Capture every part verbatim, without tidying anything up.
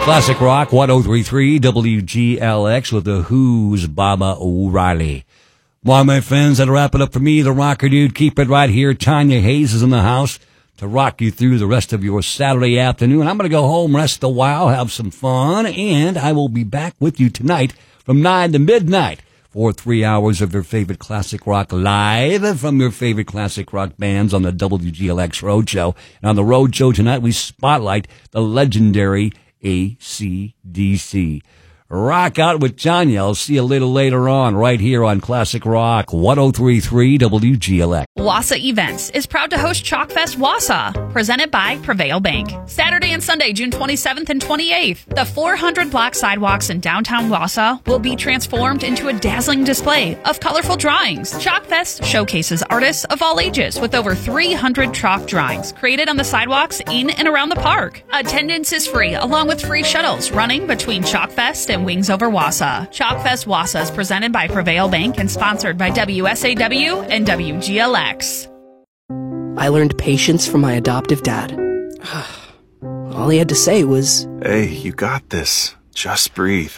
Classic Rock one oh three point three W G L X with the Who's Baba O'Reilly. Well, my friends, that'll wrap it up for me, the rocker dude. Keep it right here. Tanya Hayes is in the house to rock you through the rest of your Saturday afternoon. I'm going to go home, rest a while, have some fun, and I will be back with you tonight from nine to midnight for three hours of your favorite classic rock live from your favorite classic rock bands on the W G L X Roadshow. And on the Roadshow tonight, we spotlight the legendary A C D C. Rock out with Tanya. I'll see you a little later on right here on Classic Rock one oh three point three W G L X. Wassa Events is proud to host Chalkfest Wassa, presented by Prevail Bank. Saturday and Sunday, June twenty-seventh and twenty-eighth, the four hundred block sidewalks in downtown Wassa will be transformed into a dazzling display of colorful drawings. Chalkfest showcases artists of all ages with over three hundred chalk drawings created on the sidewalks in and around the park. Attendance is free, along with free shuttles running between Chalkfest and Wings Over Wassa. Chalkfest Wassa is presented by Prevail Bank and sponsored by W S A W and W G L X. I learned patience from my adoptive dad. All he had to say was, "Hey, you got this. Just breathe."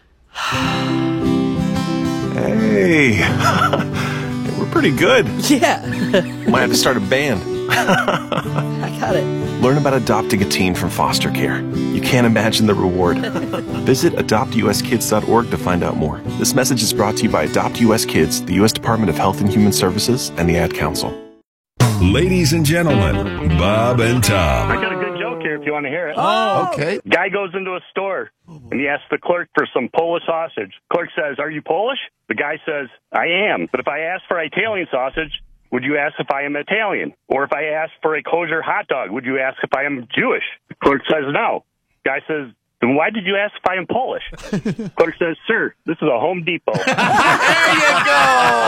Hey, we're pretty good. yeah. Might have to start a band. I got it. Learn about adopting a teen from foster care. You can't imagine the reward. Visit adopt u s kids dot org to find out more. This message is brought to you by Adopt U S Kids, the U S Department of Health and Human Services, and the Ad Council. Ladies and gentlemen, Bob and Tom. I got a good joke here if you want to hear it. Oh, okay. Guy goes into a store, and he asks the clerk for some Polish sausage. Clerk says, "Are you Polish?" The guy says, "I am. But if I ask for Italian sausage, would you ask if I am Italian? Or if I ask for a kosher hot dog, would you ask if I am Jewish?" The clerk says, "No." Guy says, "Then why did you ask if I am Polish?" Clerk says, "Sir, this is a Home Depot." There you go.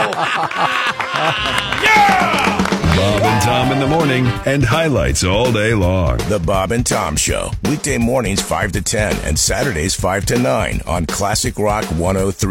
Yeah! Bob and Tom in the morning and highlights all day long. The Bob and Tom Show, weekday mornings five to ten and Saturdays five to nine on Classic Rock one oh three.